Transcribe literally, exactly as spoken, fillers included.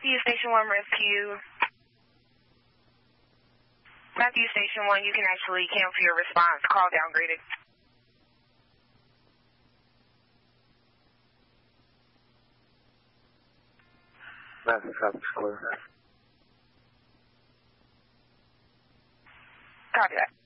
Matthew Station one Rescue. Matthew Station one, you can actually cancel your response. Call downgraded. Matthew traffic clear. Copy that.